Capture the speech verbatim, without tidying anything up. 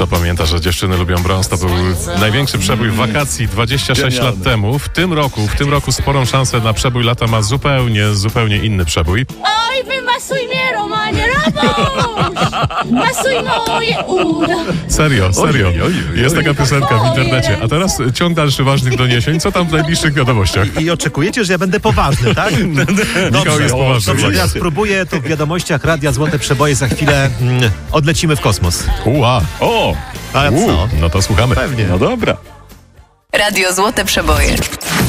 Kto pamięta, że Dziewczyny lubią brąz, to był największy przebój wakacji dwadzieścia sześć lat temu. W tym roku, w tym roku sporą szansę na przebój lata ma zupełnie, zupełnie inny przebój. Oj, wymasuj mnie, Romanie, Rabuś! Masuj moje uda. Serio, serio. Oj, oj, oj, Jest oj. taka piosenka w internecie. A teraz ciąg dalszy ważnych doniesień. Co tam w najbliższych wiadomościach? I oczekujecie, że ja będę poważny, tak? Michał jest poważny. Dobrze, ja spróbuję, to w wiadomościach Radia Złote Przeboje za chwilę mm, odlecimy w kosmos. Ua. O! A U, co? no to słuchamy. Pewnie. No dobra. Radio Złote Przeboje.